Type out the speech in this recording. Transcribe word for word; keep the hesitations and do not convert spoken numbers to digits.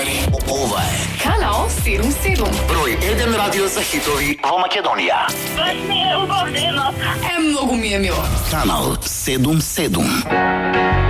everybody. Ова е Kanal седум седум. број еден радио за хитови во Македонија. Баш ми е убав денот. Е, многу ми е мило. Канал седум седум.